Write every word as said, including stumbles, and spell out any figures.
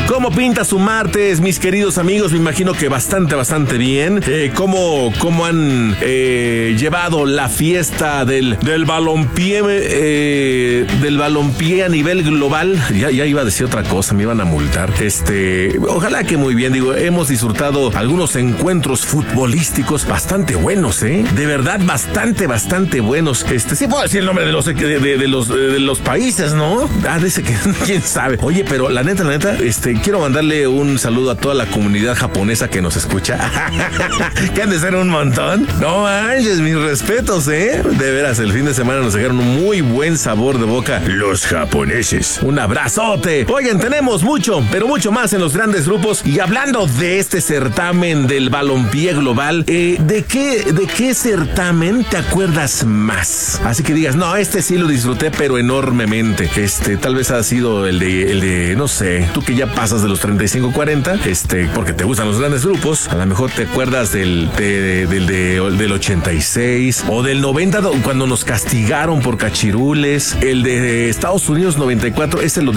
¿Cómo pinta su martes, mis queridos amigos? Me imagino que bastante, bastante bien. Eh, ¿cómo, ¿Cómo han eh, llevado la fiesta del, del balompié, eh, del balompié a nivel global? Ya, ya iba a decir otra cosa, me iban a multar. Este, ojalá que muy bien, digo, hemos disfrutado algunos encuentros futbolísticos bastante buenos, ¿eh? De verdad, bastante, bastante buenos. Este, sí puedo decir el nombre de los, de, de, de los, de los países, ¿no? Ah, dice que quién sabe. Oye, pero la neta, la neta, este, quiero mandarle un saludo a toda la comunidad japonesa que nos escucha. Que han de ser un montón. No manches, mis respetos, ¿eh? De veras, el fin de semana nos dejaron un muy buen sabor de boca los japoneses. Un abrazote. Oigan, tenemos mucho, pero mucho más en los grandes grupos. Y hablando de este certamen del balompié global, eh, ¿de qué, de qué certamen te acuerdas más? Así que digas, no, este sí lo disfruté, pero enormemente. Este, tal vez ha sido el de, el de, no sé, tú que ya pasas de los treinta y cinco cuarenta, este, porque te gustan los grandes grupos, a lo mejor te acuerdas del, de, del, de, del ochenta y seis o del noventa, cuando nos castigaron por cachirules, el de Estados Unidos noventa y cuatro, ese lo